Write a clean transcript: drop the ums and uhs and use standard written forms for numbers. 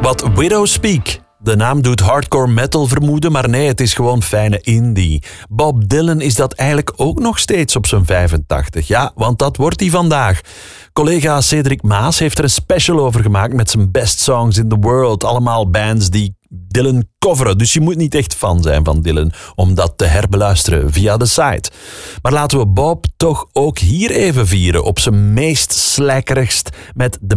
Wat Widow Speak. De naam doet hardcore metal vermoeden, maar nee, het is gewoon fijne indie. Bob Dylan is dat eigenlijk ook nog steeds op zijn 85. Ja, want dat wordt hij vandaag. Collega Cedric Maas heeft er een special over gemaakt met zijn best songs in the world. Allemaal bands die Dylan coveren. Dus je moet niet echt fan zijn van Dylan om dat te herbeluisteren via de site. Maar laten we Bob toch ook hier even vieren op zijn meest slijkerigst met The